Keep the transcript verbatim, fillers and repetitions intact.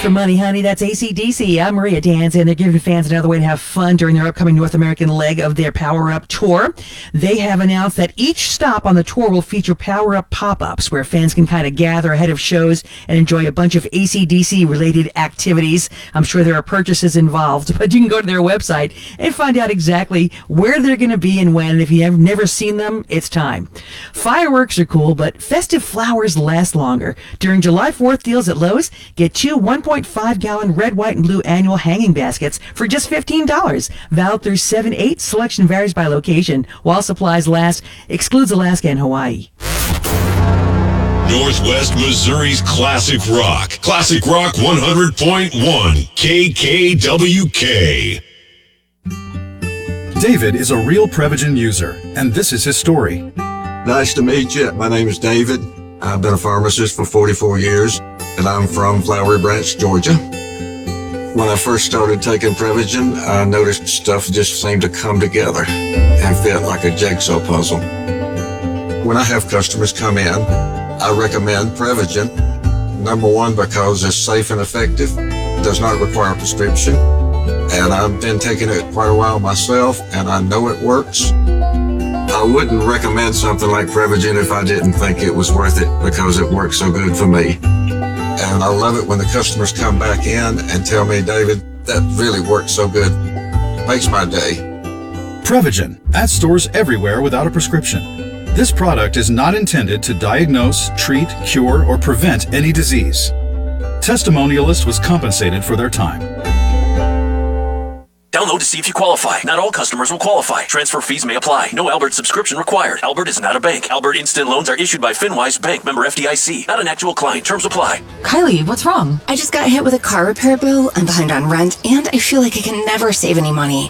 for money, honey. That's A C D C. I'm Maria Dans, and they're giving fans another way to have fun during their upcoming North American leg of their Power Up Tour. They have announced that each stop on the tour will feature Power Up pop-ups, where fans can kind of gather ahead of shows and enjoy a bunch of A C D C-related activities. I'm sure there are purchases involved, but you can go to their website and find out exactly where they're going to be and when. And if you have never seen them, it's time. Fireworks are cool, but festive flowers last longer. During July fourth deals at Lowe's, get two one point five gallon red, white, and blue annual hanging baskets for just fifteen dollars. Valid through seven eight. Selection varies by location. While supplies last, excludes Alaska and Hawaii. Northwest Missouri's Classic Rock. Classic Rock one hundred point one. K K W K. David is a real Prevagen user, and this is his story. Nice to meet you. My name is David. I've been a pharmacist for forty-four years, and I'm from Flowery Branch, Georgia. When I first started taking Prevagen, I noticed stuff just seemed to come together and fit like a jigsaw puzzle. When I have customers come in, I recommend Prevagen. Number one, because it's safe and effective, does not require a prescription, and I've been taking it quite a while myself, and I know it works. I wouldn't recommend something like Prevagen if I didn't think it was worth it, because it works so good for me. And I love it when the customers come back in and tell me, David, that really works so good. Makes my day. Prevagen, at stores everywhere without a prescription. This product is not intended to diagnose, treat, cure, or prevent any disease. Testimonialist was compensated for their time. Download to see if you qualify. Not all customers will qualify. Transfer fees may apply. No Albert subscription required. Albert is not a bank. Albert Instant Loans are issued by FinWise Bank, member F D I C. Not an actual client. Terms apply. Kylie, what's wrong? I just got hit with a car repair bill. I'm behind on rent, and I feel like I can never save any money.